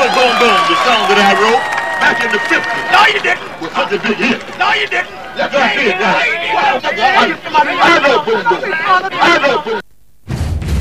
Boom Boom, the song that I wrote back in the 50s. No, you didn't. With such a big hit. No, you didn't. That's what I did, guys. I wrote Boom Boom. I wrote Boom